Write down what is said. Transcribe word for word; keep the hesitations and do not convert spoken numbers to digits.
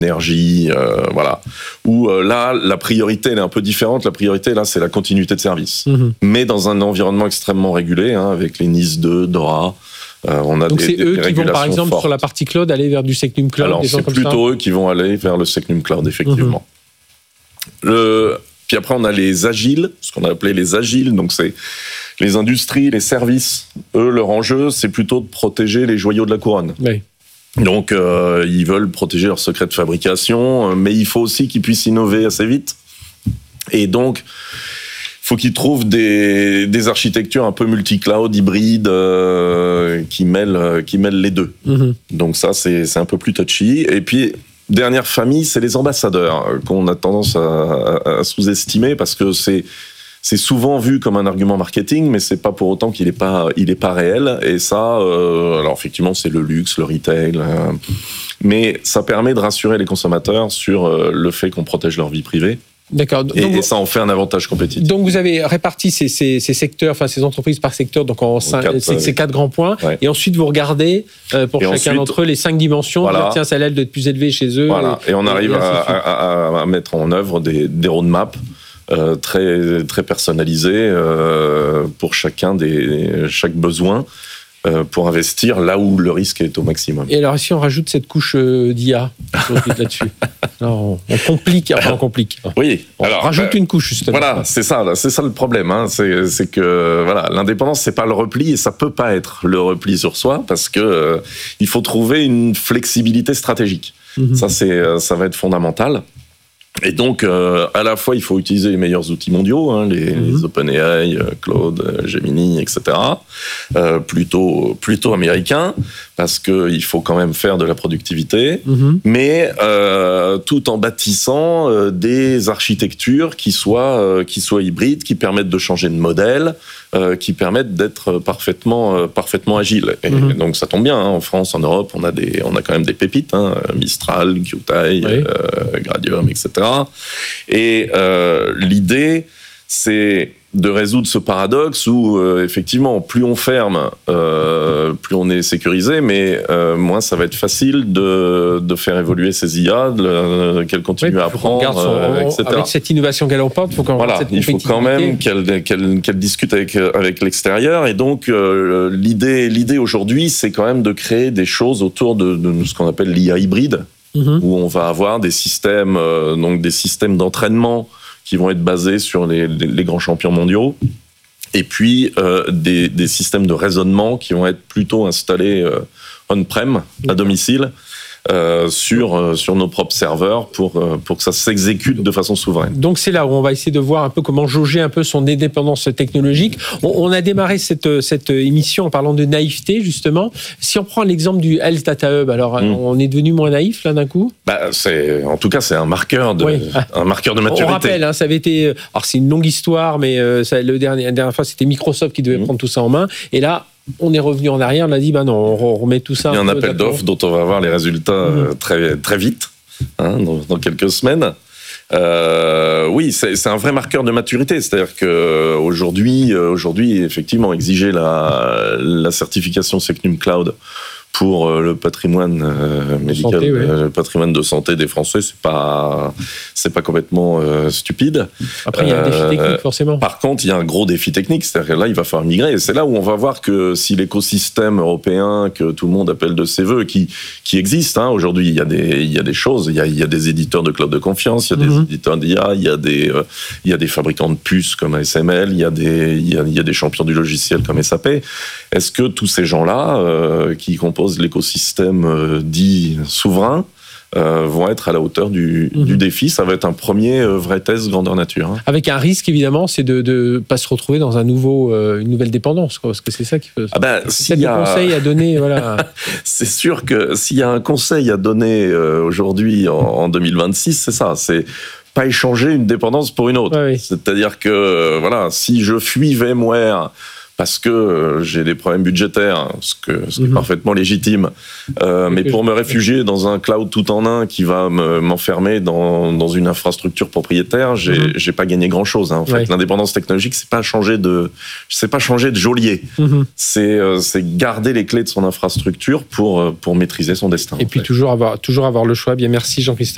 énergie, euh, voilà. Où euh, là, la priorité, elle est un peu différente. La priorité, là, c'est la continuité de service. Mm-hmm. Mais dans un environnement extrêmement régulé, hein, avec les NIS deux, DORA. Euh, on a Donc des, c'est des, eux des qui vont, par exemple, fortes. sur la partie cloud, aller vers du Secnum Cloud. Alors, des gens c'est comme plutôt ça. eux qui vont aller vers le Secnum Cloud, effectivement. Mm-hmm. Le... Puis après, on a les agiles, ce qu'on a appelé les agiles. Donc, c'est les industries, les services. Eux, leur enjeu, c'est plutôt de protéger les joyaux de la couronne. Oui. Donc, euh, ils veulent protéger leurs secrets de fabrication, mais il faut aussi qu'ils puissent innover assez vite. Et donc, il faut qu'ils trouvent des, des architectures un peu multi-cloud, hybrides, euh, qui mêlent, qui mêlent les deux. Mm-hmm. Donc ça, c'est, c'est un peu plus touchy. Et puis, dernière famille, c'est les ambassadeurs, qu'on a tendance à, à, à sous-estimer, parce que c'est... C'est souvent vu comme un argument marketing, mais c'est pas pour autant qu'il est pas, il est pas réel. Et ça, euh, alors effectivement, c'est le luxe, le retail, euh, mais ça permet de rassurer les consommateurs sur euh, le fait qu'on protège leur vie privée. D'accord. Et, donc, et ça en fait un avantage compétitif. Donc vous avez réparti ces, ces, ces secteurs, enfin ces entreprises par secteur, donc en cinq, quatre, ces, ces quatre grands points. Ouais. Et ensuite vous regardez euh, pour et chacun ensuite, d'entre eux les cinq dimensions. Voilà. Dire, tiens, celle-là elle doit être plus élevée chez eux. Voilà. Et, et on et, arrive et à, à, à mettre en œuvre des, des roadmaps. Euh, très très personnalisé euh, pour chacun des chaque besoin euh, pour investir là où le risque est au maximum. Et alors si on rajoute cette couche euh, d'I A là-dessus, alors, on, on complique, enfin on complique. Oui. On alors rajoute euh, une couche justement. Voilà, c'est ça, c'est ça le problème. Hein. C'est, c'est que voilà, l'indépendance c'est pas le repli et ça peut pas être le repli sur soi parce que euh, il faut trouver une flexibilité stratégique. Mm-hmm. Ça c'est ça va être fondamental. Et donc, euh, à la fois, il faut utiliser les meilleurs outils mondiaux, hein, les, mmh. les OpenAI, Claude, Gemini, et cetera. Euh, plutôt, plutôt américains, parce qu'il faut quand même faire de la productivité, mmh. mais euh, tout en bâtissant euh, des architectures qui soient, euh, qui soient hybrides, qui permettent de changer de modèle, euh, qui permettent d'être parfaitement, euh, parfaitement agiles. Et mmh. donc, ça tombe bien, hein, en France, en Europe, on a, des, on a quand même des pépites, hein, Mistral, Qtile, oui. euh, Gradium, et cetera. Et euh, l'idée, c'est de résoudre ce paradoxe où, euh, effectivement, plus on ferme, euh, plus on est sécurisé, mais euh, moins ça va être facile de, de faire évoluer ces I A, de, qu'elles continuent oui, à apprendre, son, euh, et cetera. Avec cette innovation galopante, faut qu'on voilà, cette il faut quand même qu'elle, qu'elle, qu'elle discute avec, avec l'extérieur. Et donc, euh, l'idée, l'idée aujourd'hui, c'est quand même de créer des choses autour de, de ce qu'on appelle l'I A hybride. Mmh. Où on va avoir des systèmes, euh, donc des systèmes d'entraînement qui vont être basés sur les, les, les grands champions mondiaux, et puis euh, des, des systèmes de raisonnement qui vont être plutôt installés euh, on-prem, à domicile, euh, sur, euh, sur nos propres serveurs pour, euh, pour que ça s'exécute de façon souveraine. Donc c'est là où on va essayer de voir un peu comment jauger un peu son indépendance technologique. On, on a démarré cette, cette émission en parlant de naïveté, justement. Si on prend l'exemple du Health Data Hub, alors mmh. on est devenu moins naïf là d'un coup ? Bah, c'est, en tout cas, c'est un marqueur de, oui. un marqueur de maturité. On rappelle, hein, ça avait été... Alors c'est une longue histoire, mais euh, ça, le dernier, la dernière fois, c'était Microsoft qui devait mmh. prendre tout ça en main. Et là, on est revenu en arrière, on a dit, bah non, on remet tout ça. Il y a un, un appel d'offres dont on va voir les résultats mmh. très, très vite, hein, dans, dans quelques semaines. Euh, oui, c'est, c'est un vrai marqueur de maturité. C'est-à-dire qu'aujourd'hui, aujourd'hui, effectivement, exiger la, la certification Secnum Cloud pour le patrimoine euh, médical, santé, ouais. euh, le patrimoine de santé des Français, c'est pas, c'est pas complètement euh, stupide. Après, il y a un défi technique, forcément. Par contre, il y a un gros défi technique, c'est-à-dire que là, il va falloir migrer. Et c'est là où on va voir que si l'écosystème européen que tout le monde appelle de ses voeux, qui, qui existe, hein, aujourd'hui, il y a des, il y a des choses, il y a, il y a des éditeurs de cloud de confiance, il y a des mm-hmm. éditeurs d'I A, il y a des, euh, il y a des fabricants de puces comme A S M L, il y a des, il y a, il y a des champions du logiciel comme S A P. Est-ce que tous ces gens-là, euh, qui composent l'écosystème euh, dit souverain, euh, vont être à la hauteur du, mmh. du défi. Ça va être un premier euh, vrai test grandeur nature. Hein. Avec un risque, évidemment, c'est de ne pas se retrouver dans un nouveau, euh, une nouvelle dépendance, quoi, parce que c'est ça qui peut... Ah ben, s'il y a des conseils à donner, voilà. C'est sûr que s'il y a un conseil à donner euh, aujourd'hui, en, en deux mille vingt-six, c'est ça, c'est pas échanger une dépendance pour une autre. Ouais, oui. C'est-à-dire que, euh, voilà, si je fuis VMware parce que j'ai des problèmes budgétaires, ce, que, ce qui mmh. est parfaitement légitime. Euh, mais pour me réfugier dans un cloud tout en un qui va me, m'enfermer dans, dans une infrastructure propriétaire, j'ai, mmh. j'ai pas gagné grand-chose. Hein. En fait, ouais. L'indépendance technologique, c'est pas changer de, c'est pas changer de geôlier. Mmh. C'est, euh, c'est garder les clés de son infrastructure pour, pour maîtriser son destin. Et puis fait. toujours avoir, toujours avoir le choix. Bien, merci Jean-Christophe.